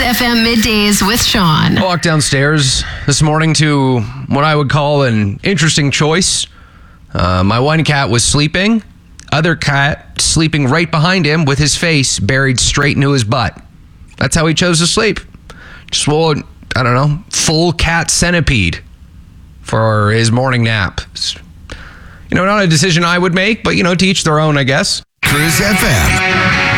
FM Middays with Sean. I walked downstairs this morning to what I would call an interesting choice. My one cat was sleeping. Other cat sleeping right behind him with his face buried straight into his butt. That's how he chose to sleep. Just, well, I don't know, full cat centipede for his morning nap. Not a decision I would make, but, to each their own, I guess. Cruise FM.